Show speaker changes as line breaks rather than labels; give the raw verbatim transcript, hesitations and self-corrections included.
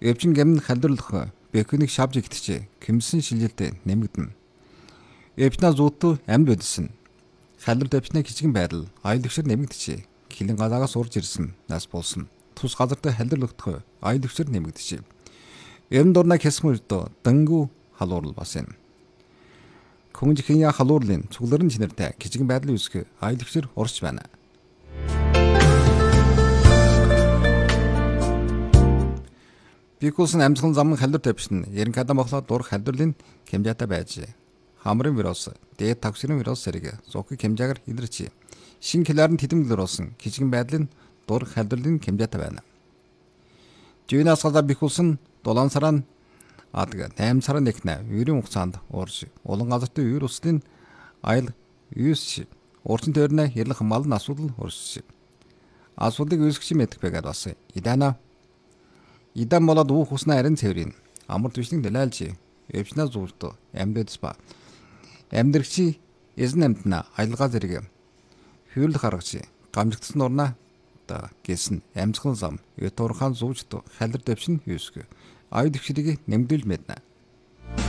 Өвчин гэмн халдварлах бэкүнийг шавж игтчээ кэмсэн шилжилтэд нэмэгдэнэ. Эвчнаа зүүтүү амьд байдсан. Халдвар дэвчнээ хичгэн байдал аюул-өвчөр нэмэгдэжээ. Хилэн гадаагаас урж ирсэн нас болсон. Тус газартай халдварлагдах аюул-өвчөр нэмэгдэжээ. Эвэн дурнаа хэсмүрдөө дангу халуурл бас юм. Күнжихийн халуурлын цугларын чинэртэй хичгэн байдал үүсгэх аюул-өвчөр урсч байна. Бикулсын амьсгал зам халдвар дэвчнэ ерэн кадам бохлоо дур халдварлын хэмжээтэй байжээ. Хамрын вирус, дээд токсин вирус зэрэг зүүх хэмжээгээр илэрчээ. Шинэ хилаарн тэдэмглэр болсон хичгэн байдлын дур халдварлын хэмжээтэй байна. Жинаас гадаа бикулсын дулаан сараа адаг восемь сараа нэгнэ вирийн хугацаанд уурж улан газартай вирусын аял вирус уурчин төрнө хэрлэх мал асуудал урсж. Асуудлыг үүсгэж мэдэх байгаад бас идана идан болоод уух уснаа арин цэврийн амар түвшний дэлайлж эвчнаа зурд амьдс ба амьдрагчи эзэн амьтна аялгаа зэрэг хөвлөх харагч гамжигдсан урнаа та гэсэн амьсгал зам ютурхан зүүжд халдвар дэвшин юусг аюул дэвшилийг нэмдүүлж мэднэ.